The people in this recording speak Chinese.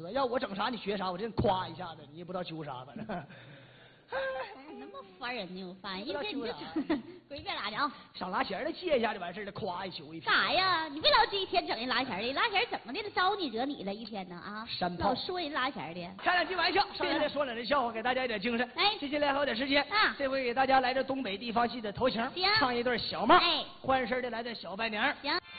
了。要我整啥你学啥，我真夸一下子，你也不知道求啥，反正。 那么烦人呢，我发现一天你就鬼别拉去啊！ 上拉弦的借一下就完事了，夸一宿一干啥呀？你别老这一天整人拉弦的，拉弦怎么的了？招你惹你了？一天呢啊？ 山炮老说人拉弦的， 开两句玩笑，上来再说两句笑话，给大家一点精神。 哎， 接下来还有点时间啊， 这回给大家来这东北地方戏的头型， 行， 唱一段小帽， 哎， 欢声的来点小伴娘。 行。